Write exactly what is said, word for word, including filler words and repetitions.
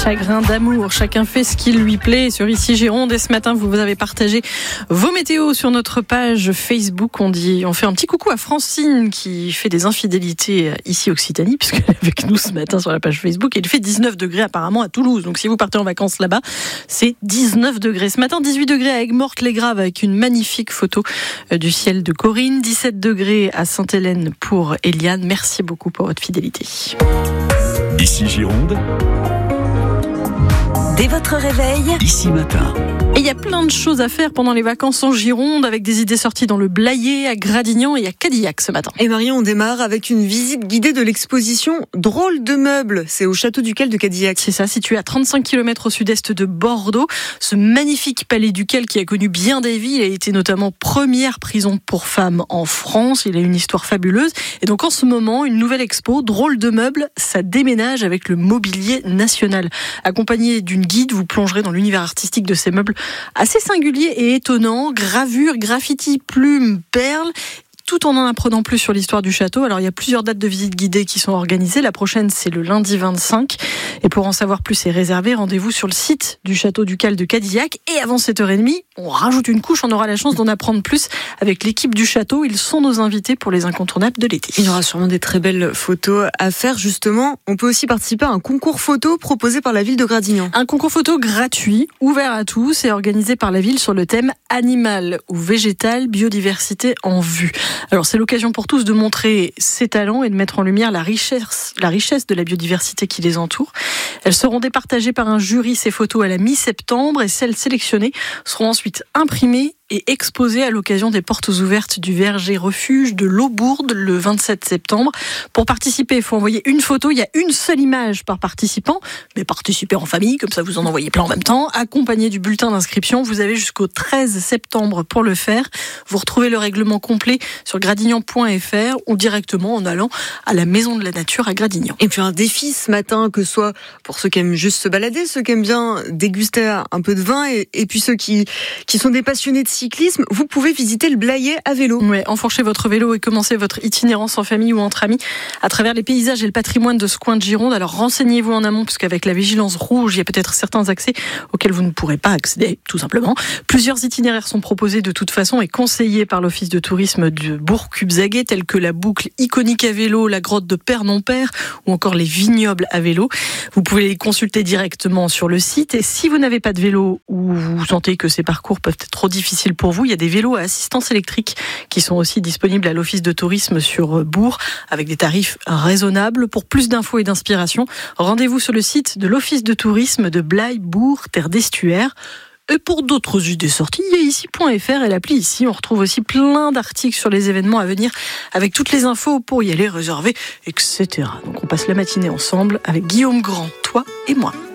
Chagrin d'amour, chacun fait ce qui lui plaît sur Ici Gironde. Et ce matin, vous avez partagé vos météos sur notre page Facebook. On dit, on fait un petit coucou à Francine qui fait des infidélités ici Occitanie, puisqu'elle est avec nous ce matin sur la page Facebook. Et il fait dix-neuf degrés apparemment à Toulouse. Donc si vous partez en vacances là-bas, c'est dix-neuf degrés. Ce matin, dix-huit degrés à Aigues-Mortes-les-Graves avec une magnifique photo du ciel de Corinne. dix-sept degrés à Sainte-Hélène pour Eliane. Merci beaucoup pour votre fidélité. Ici Gironde. Dès votre réveil, Ici Matin. Et il y a plein de choses à faire pendant les vacances en Gironde, avec des idées sorties dans le Blayais, à Gradignan et à Cadillac ce matin. Et Marion, on démarre avec une visite guidée de l'exposition Drôles de meubles. C'est au Château Ducal de Cadillac. C'est ça, situé à trente-cinq kilomètres au sud-est de Bordeaux. Ce magnifique palais ducal qui a connu bien des vies, il a été notamment première prison pour femmes en France. Il a une histoire fabuleuse. Et donc en ce moment, une nouvelle expo, Drôles de meubles, ça déménage avec le mobilier national. Accompagné d'une guide, vous plongerez dans l'univers artistique de ces meubles assez singulier et étonnant, gravures, graffitis, plumes, perles, tout en en apprenant plus sur l'histoire du château. Alors, il y a plusieurs dates de visite guidées qui sont organisées. La prochaine, c'est le lundi vingt-cinq. Et pour en savoir plus et réserver, rendez-vous sur le site du Château Ducal de Cadillac. Et avant sept heures trente, on rajoute une couche. On aura la chance d'en apprendre plus avec l'équipe du château. Ils sont nos invités pour les incontournables de l'été. Il y aura sûrement des très belles photos à faire, justement. On peut aussi participer à un concours photo proposé par la ville de Gradignan. Un concours photo gratuit, ouvert à tous et organisé par la ville sur le thème animal ou végétal, biodiversité en vue. Alors c'est l'occasion pour tous de montrer ses talents et de mettre en lumière la richesse, la richesse de la biodiversité qui les entoure. Elles seront départagées par un jury, ces photos à la mi-septembre, et celles sélectionnées seront ensuite imprimées et exposées à l'occasion des portes ouvertes du verger refuge de l'Aubourde le vingt-sept septembre. Pour participer, il faut envoyer une photo. Il y a une seule image par participant, mais participez en famille, comme ça vous en envoyez plein en même temps, accompagné du bulletin d'inscription. Vous avez jusqu'au treize septembre pour le faire. Vous retrouvez le règlement complet sur gradignan point f r ou directement en allant à la Maison de la Nature à Gradignan. Et puis un défi ce matin, que ce soit pour ceux qui aiment juste se balader, ceux qui aiment bien déguster un peu de vin, et, et puis ceux qui, qui sont des passionnés de cyclisme, vous pouvez visiter le Blayais à vélo. Ouais, enfourchez votre vélo et commencez votre itinérance en famille ou entre amis à travers les paysages et le patrimoine de ce coin de Gironde. Alors renseignez-vous en amont, puisqu'avec la vigilance rouge, il y a peut-être certains accès auxquels vous ne pourrez pas accéder, tout simplement. Plusieurs itinéraires sont proposés de toute façon et conseillés par l'Office de tourisme de Bourg-Cubzaguais, tels que la boucle iconique à vélo, la grotte de Père-non-Père ou encore les vignobles à vélo. Vous pouvez les consulter directement sur le site, et si vous n'avez pas de vélo ou vous sentez que ces parcours peuvent être trop difficiles pour vous, il y a des vélos à assistance électrique qui sont aussi disponibles à l'Office de tourisme sur Bourg avec des tarifs raisonnables. Pour plus d'infos et d'inspiration, rendez-vous sur le site de l'Office de tourisme de Blaye, Bourg, Terre d'Estuaire. Et pour d'autres idées sorties, il y a ici point f r et l'appli Ici. On retrouve aussi plein d'articles sur les événements à venir avec toutes les infos pour y aller réserver, et cetera. Donc on passe la matinée ensemble avec Guillaume Grand, toi et moi.